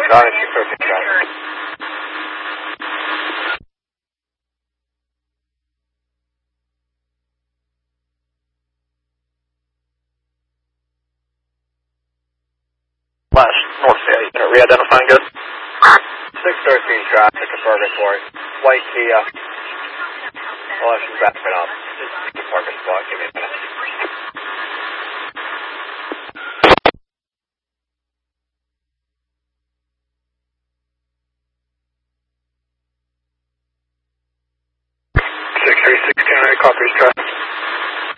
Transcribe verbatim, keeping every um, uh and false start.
Charlie six thirteen traffic. Last north, uh, re-identifying good. six thirteen traffic to Purgatory. White Kia. I'll have you back it up. Just the parking spot. Give me a minute. six three six, Canada, copies traffic.